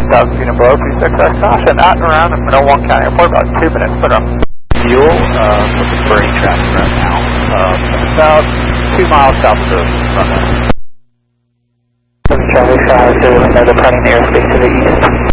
1000 feet and below, please exercise caution. At and around in Manila County Airport, about 2 minutes. Put up. Fuel, what's burning traffic right now? About 2 miles south of the runway. Charlie 5, so another departing airspace to the east.